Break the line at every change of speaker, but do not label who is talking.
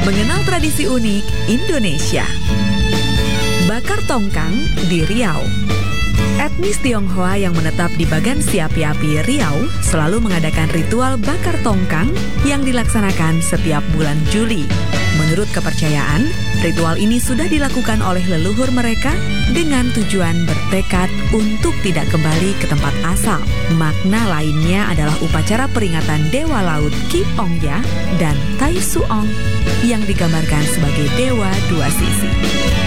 Mengenal tradisi unik Indonesia. Bakar tongkang di Riau. Etnis Tionghoa yang menetap di Bagan Siapi-Api, Riau selalu mengadakan ritual bakar tongkang yang dilaksanakan setiap bulan Juli. Menurut kepercayaan, ritual ini sudah dilakukan oleh leluhur mereka dengan tujuan bertekad untuk tidak kembali ke tempat asal. Makna lainnya adalah upacara peringatan Dewa Laut Ki Ong Ya dan Tai Suong yang digambarkan sebagai dewa dua sisi.